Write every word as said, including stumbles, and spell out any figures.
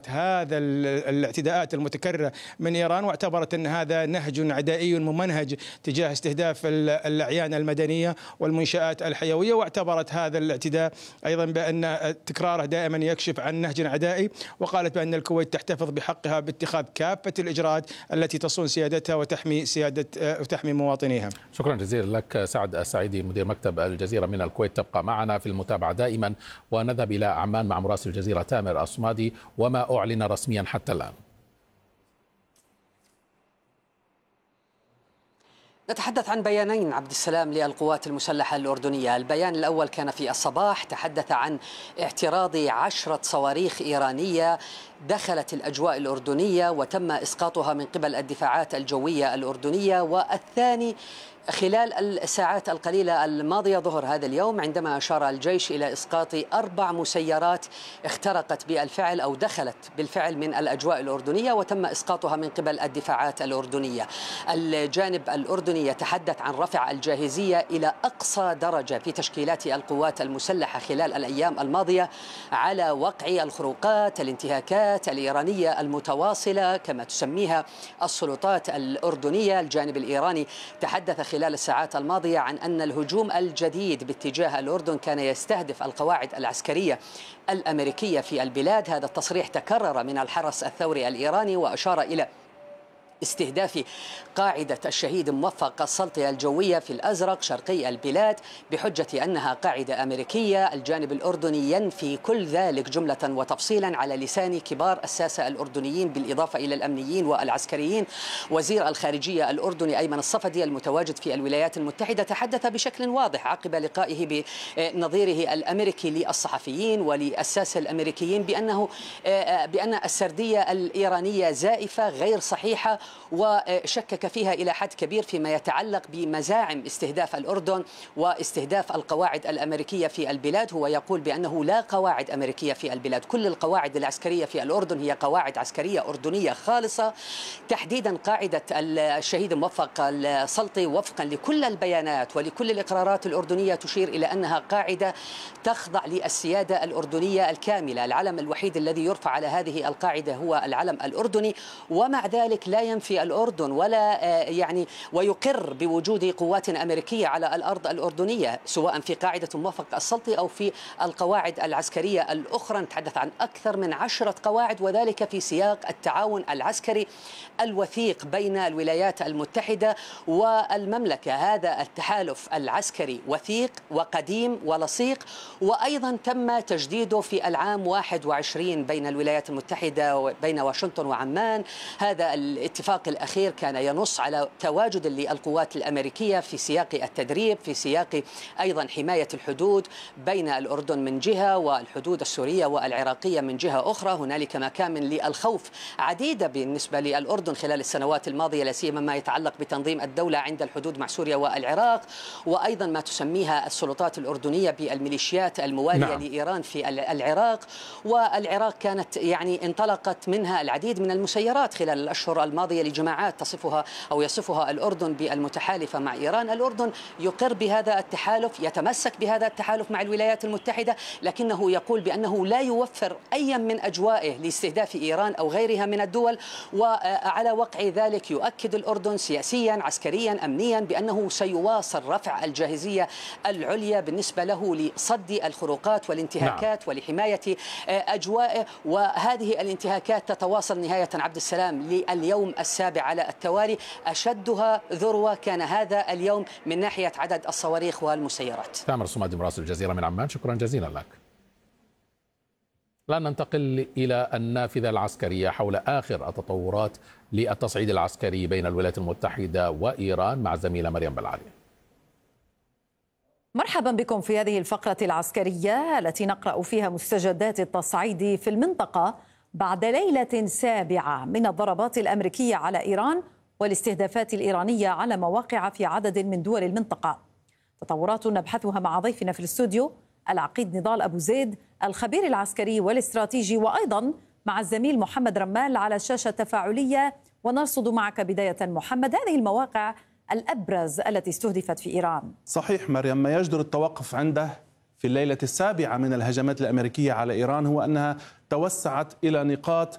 هذا الاعتداءات المتكررة من إيران، واعتبرت أن هذا نهج عدائي ممنهج تجاه استهداف الأعيان المدنية والمنشآت الحيوية، واعتبرت هذا الاعتداء أيضا بأن تكراره دائما يكشف عن نهج عدائي، وقالت بأن الكويت تحتفظ بحقها باتخاذ كافة الإجراءات التي تصون سيادتها وتحمي سيادة وتحمي مواطنيها. شكرا جزيلا لك سعد السعيدي مدير مكتب الجزيرة من الكويت. تبقى معنا في المتابعة دائما، ونذهب إلى عمان مع مراسل الجزيرة تامر الصمادي وما أعلن رسميا حتى الآن. نتحدث عن بيانين عبد السلام للقوات المسلحة الأردنية. البيان الأول كان في الصباح، تحدث عن اعتراض عشرة صواريخ إيرانية دخلت الأجواء الأردنية وتم إسقاطها من قبل الدفاعات الجوية الأردنية. والثاني خلال الساعات القليلة الماضية ظهر هذا اليوم، عندما أشار الجيش إلى إسقاط أربع مسيرات اخترقت بالفعل أو دخلت بالفعل من الأجواء الأردنية وتم إسقاطها من قبل الدفاعات الأردنية. الجانب الأردني يتحدث عن رفع الجاهزية إلى أقصى درجة في تشكيلات القوات المسلحة خلال الأيام الماضية على وقع الخروقات الانتهاكات الإيرانية المتواصلة كما تسميها السلطات الأردنية. الجانب الإيراني تحدث خلال الساعات الماضية عن أن الهجوم الجديد باتجاه الأردن كان يستهدف القواعد العسكرية الأمريكية في البلاد. هذا التصريح تكرر من الحرس الثوري الإيراني، وأشار إلى استهداف قاعدة الشهيد موفق السلطي الجوية في الأزرق شرقي البلاد بحجة أنها قاعدة أمريكية. الجانب الأردني ينفي كل ذلك جملة وتفصيلا على لسان كبار الساسة الأردنيين بالإضافة إلى الأمنيين والعسكريين. وزير الخارجية الأردني أيمن الصفدي المتواجد في الولايات المتحدة تحدث بشكل واضح عقب لقائه بنظيره الأمريكي للصحفيين وللساسة الأمريكيين بأنه بأن السردية الإيرانية زائفة غير صحيحة، وشكك فيها إلى حد كبير فيما يتعلق بمزاعم استهداف الأردن واستهداف القواعد الأمريكية في البلاد. هو يقول بأنه لا قواعد أمريكية في البلاد، كل القواعد العسكرية في الأردن هي قواعد عسكرية أردنية خالصة. تحديدا قاعدة الشهيد موفق السلطي وفقا لكل البيانات ولكل الإقرارات الأردنية تشير إلى أنها قاعدة تخضع للسيادة الأردنية الكاملة. العلم الوحيد الذي يرفع على هذه القاعدة هو العلم الأردني، ومع ذلك لا ينفي الأردن ولا يعني ويقر بوجود قوات أمريكية على الأرض الأردنية سواء في قاعدة موفق السلطي أو في القواعد العسكرية الأخرى. نتحدث عن أكثر من عشرة قواعد، وذلك في سياق التعاون العسكري الوثيق بين الولايات المتحدة والمملكة. هذا التحالف العسكري وثيق وقديم ولصيق، وأيضا تم تجديده في العام واحد وعشرين بين الولايات المتحدة وبين واشنطن وعمان. هذا الاتفاق الأخير كان ينص على تواجد للقوات الأمريكية في سياق التدريب، في سياق أيضا حماية الحدود بين الأردن من جهة والحدود السورية والعراقية من جهة أخرى. هنالك مكامن للخوف عديدة بالنسبة للأردن خلال السنوات الماضية، لا سيما ما يتعلق بتنظيم الدولة عند الحدود مع سوريا والعراق، وأيضا ما تسميها السلطات الأردنية بالميليشيات الموالية نعم. لإيران في العراق. والعراق كانت يعني انطلقت منها العديد من المسيرات خلال الأشهر الماضية لجماعات تصفها أو يصفها الأردن بالمتحالفة مع إيران. الأردن يقر بهذا التحالف، يتمسك بهذا التحالف مع الولايات المتحدة، لكنه يقول بأنه لا يوفر أي من أجوائه لاستهداف إيران أو غيرها من الدول. وعلى وقع ذلك يؤكد الأردن سياسيا عسكريا أمنيا بأنه سيواصل رفع الجاهزية العليا بالنسبة له لصد الخروقات والانتهاكات نعم. ولحماية أجوائه. وهذه الانتهاكات تتواصل نهاية عبد السلام لليوم السابع على التوالي، أشدها ذروة كان هذا اليوم من ناحية عدد الصواريخ والمسيرات. تامر الصمادي مراسل الجزيرة من عمان، شكرا جزيلا لك. الآن ننتقل إلى النافذة العسكرية حول آخر التطورات للتصعيد العسكري بين الولايات المتحدة وإيران مع الزميلة مريم بلعلي. مرحبا بكم في هذه الفقرة العسكرية التي نقرأ فيها مستجدات التصعيد في المنطقة بعد ليلة سابعة من الضربات الأمريكية على إيران والاستهدافات الإيرانية على مواقع في عدد من دول المنطقة. تطورات نبحثها مع ضيفنا في الاستوديو العقيد نضال أبو زيد الخبير العسكري والاستراتيجي، وأيضا مع الزميل محمد رمال على الشاشة التفاعلية. ونرصد معك بداية محمد هذه المواقع الأبرز التي استهدفت في إيران. صحيح مريم، ما يجدر التوقف عنده في الليلة السابعة من الهجمات الأمريكية على إيران هو أنها توسعت إلى نقاط